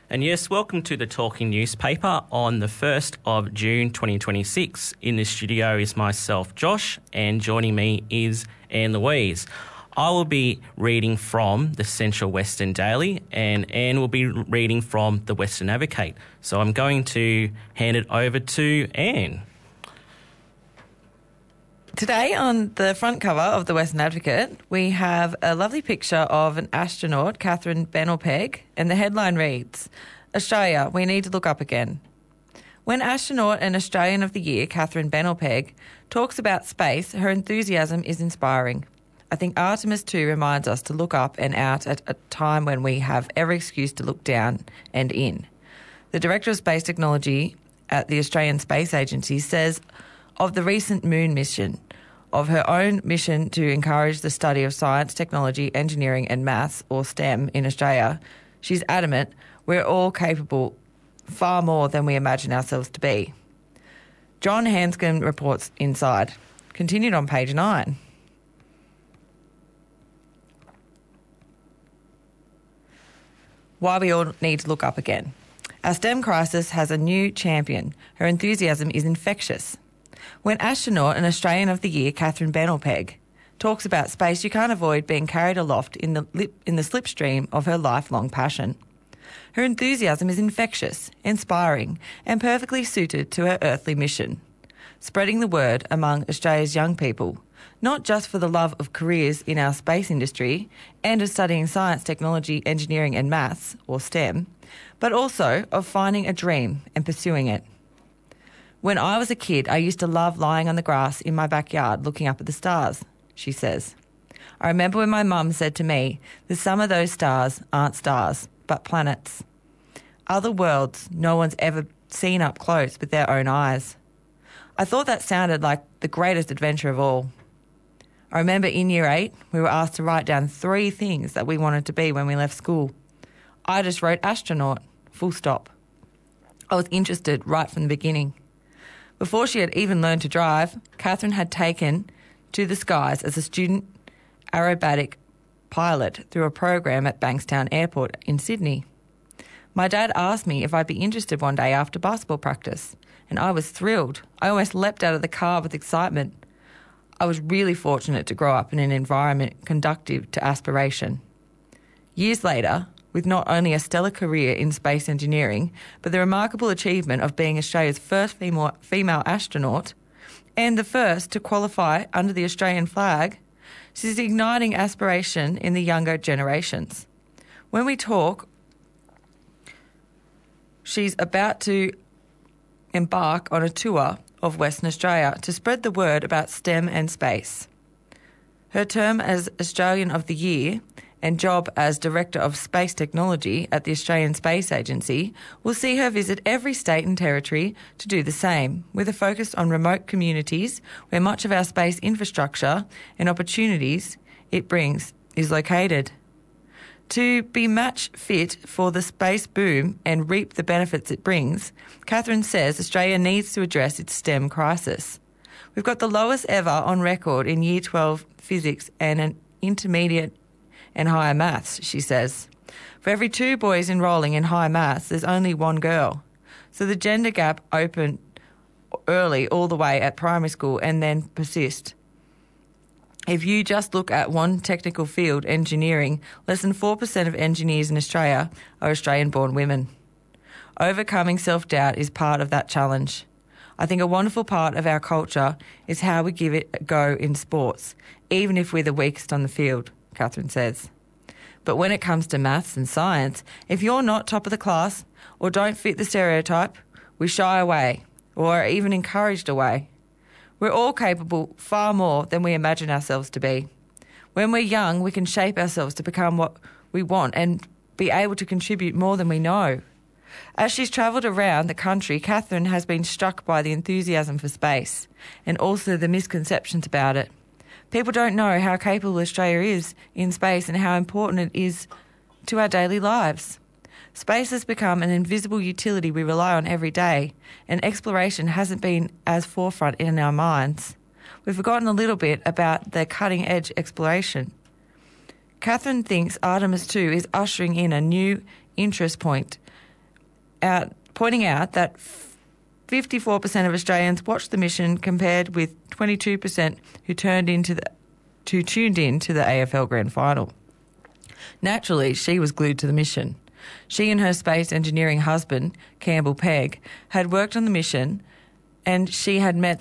And yes, welcome to the Talking Newspaper on the 1st of June 2026. In the studio is myself, Josh, and joining me is Anne Louise. I will be reading from the Central Western Daily and Anne will be reading from the Western Advocate. So I'm going to hand it over to Anne. Today on the front cover of the Western Advocate, we have a lovely picture of an astronaut, Catherine Benelpeg, and the headline reads, "Australia, we need to look up again." When astronaut and Australian of the Year, Catherine Benelpeg, talks about space, her enthusiasm is inspiring. I think Artemis 2 reminds us to look up and out at a time when we have every excuse to look down and in. The Director of Space Technology at the Australian Space Agency says of the recent moon mission, of her own mission to encourage the study of science, technology, engineering and maths, or STEM, in Australia, she's adamant we're all capable far more than we imagine ourselves to be. John Hanscom reports inside. Continued on page 9. Why we all need to look up again. Our STEM crisis has a new champion. Her enthusiasm is infectious. When astronaut and Australian of the Year, Catherine Benelpeg, talks about space, you can't avoid being carried aloft in the slipstream of her lifelong passion. Her enthusiasm is infectious, inspiring, and perfectly suited to her earthly mission, spreading the word among Australia's young people, not just for the love of careers in our space industry and of studying science, technology, engineering and maths, or STEM, but also of finding a dream and pursuing it. When I was a kid, I used to love lying on the grass in my backyard looking up at the stars, she says. I remember when my mum said to me that some of those stars aren't stars, but planets. Other worlds no one's ever seen up close with their own eyes. I thought that sounded like the greatest adventure of all. I remember in year 8, we were asked to write down 3 things that we wanted to be when we left school. I just wrote astronaut, full stop. I was interested right from the beginning. Before she had even learned to drive, Catherine had taken to the skies as a student aerobatic pilot through a program at Bankstown Airport in Sydney. My dad asked me if I'd be interested one day after basketball practice, and I was thrilled. I almost leapt out of the car with excitement. I was really fortunate to grow up in an environment conducive to aspiration. Years later, with not only a stellar career in space engineering, but the remarkable achievement of being Australia's first female astronaut and the first to qualify under the Australian flag, she's igniting aspiration in the younger generations. When we talk, she's about to embark on a tour of Western Australia to spread the word about STEM and space. Her term as Australian of the Year and job as Director of Space Technology at the Australian Space Agency will see her visit every state and territory to do the same, with a focus on remote communities where much of our space infrastructure and opportunities it brings is located. To be match fit for the space boom and reap the benefits it brings, Catherine says Australia needs to address its STEM crisis. We've got the lowest ever on record in Year 12 physics and an intermediate and higher maths, she says. For every 2 boys enrolling in high maths, there's only 1 girl. So the gender gap opened early all the way at primary school and then persist. If you just look at one technical field, engineering, less than 4% of engineers in Australia are Australian-born women. Overcoming self-doubt is part of that challenge. I think a wonderful part of our culture is how we give it a go in sports, even if we're the weakest on the field, Catherine says. But when it comes to maths and science, if you're not top of the class or don't fit the stereotype, we shy away or are even encouraged away. We're all capable far more than we imagine ourselves to be. When we're young, we can shape ourselves to become what we want and be able to contribute more than we know. As she's travelled around the country, Catherine has been struck by the enthusiasm for space and also the misconceptions about it. People don't know how capable Australia is in space and how important it is to our daily lives. Space has become an invisible utility we rely on every day, and exploration hasn't been as forefront in our minds. We've forgotten a little bit about the cutting-edge exploration. Catherine thinks Artemis 2 is ushering in a new interest point pointing out that 54% of Australians watched the mission, compared with 22% who tuned in to the AFL Grand Final. Naturally, she was glued to the mission. She and her space engineering husband, Campbell Pegg, had worked on the mission, and she had met